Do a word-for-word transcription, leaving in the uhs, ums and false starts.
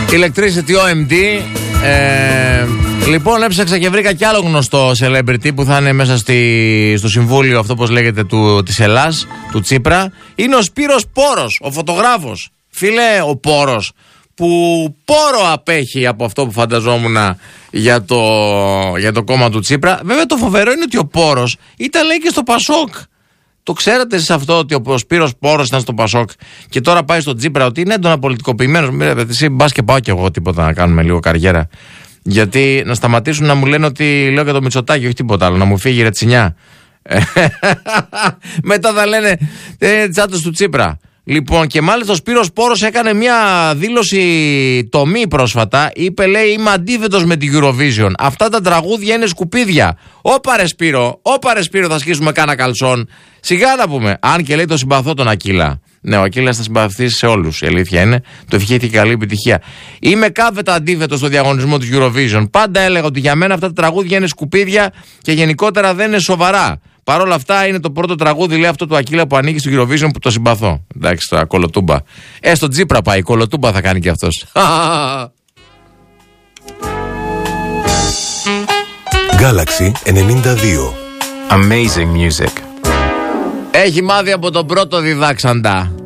Electricity ο εμ ντι. Ε, λοιπόν, έψαξα και βρήκα κι άλλο γνωστό celebrity που θα είναι μέσα στη, στο συμβούλιο αυτό, πώς λέγεται, του, της Ελλάς, του Τσίπρα. Είναι ο Σπύρος Πόρος, ο φωτογράφος. Φίλε, ο Πόρος που πόρο απέχει από αυτό που φανταζόμουν για το, για το κόμμα του Τσίπρα. Βέβαια το φοβερό είναι ότι ο Πόρος ήταν, λέει, και στο Πασόκ. Το ξέρατε εσείς αυτό, ότι ο Σπύρος Πόρος ήταν στο Πασόκ και τώρα πάει στο Τσίπρα, ότι είναι έντονα πολιτικοποιημένος? Εσύ μπας και πάω κι εγώ τίποτα να κάνουμε λίγο καριέρα. Γιατί να σταματήσουν να μου λένε ότι λέω για το Μητσοτάκη, όχι τίποτα άλλο, να μου φύγει η ρετσινιά. Μετά θα λένε ε, τσάτες του Τσίπρα. Λοιπόν, και μάλιστα ο Σπύρος Πόρος έκανε μια δήλωση τομή πρόσφατα. Είπε, λέει, είμαι αντίθετος με την Eurovision. Αυτά τα τραγούδια είναι σκουπίδια. Όπα ρε Σπύρο, όπα ρε Σπύρο, θα σκίσουμε κάνα καλτσόν. Σιγά να πούμε. Αν και, λέει, το συμπαθώ τον Ακύλα. Ναι, ο Ακύλας θα συμπαθήσει σε όλους. Η αλήθεια είναι. Το ευχήθηκε καλή επιτυχία. Είμαι κάθετα αντίθετος στο διαγωνισμό του Eurovision. Πάντα έλεγα ότι για μένα αυτά τα τραγούδια είναι σκουπίδια και γενικότερα δεν είναι σοβαρά. Παρ' όλα αυτά είναι το πρώτο τραγούδι, λέει, αυτό του Ακύλα που ανήκει στο Eurovision, που το συμπαθώ. Εντάξει, τώρα κολοτούμπα. Ε, στον Τσίπρα πάει, κολοτούμπα θα κάνει κι αυτός. Galaxy ενενήντα δύο. Amazing music. Έχει μάθει από τον πρώτο διδάξαντα.